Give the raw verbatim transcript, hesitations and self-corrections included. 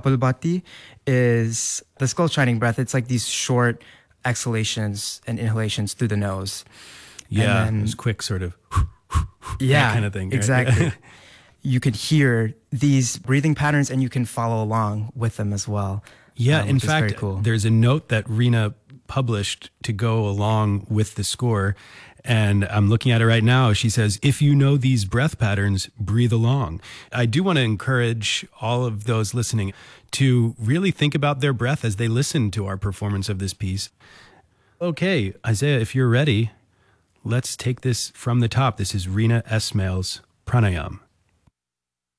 Kapalbhati is the skull shining breath. It's like these short exhalations and inhalations through the nose. Yeah, then, it was quick sort of yeah, that kind of thing. Right? Exactly. You could hear these breathing patterns and you can follow along with them as well. Yeah, um, in fact, cool. there's a note that Reena published to go along with the score. And I'm looking at it right now. She says, if you know these breath patterns, breathe along. I do want to encourage all of those listening to really think about their breath as they listen to our performance of this piece. Okay, Isaiah, if you're ready, let's take this from the top. This is Reena Esmail's Pranayam.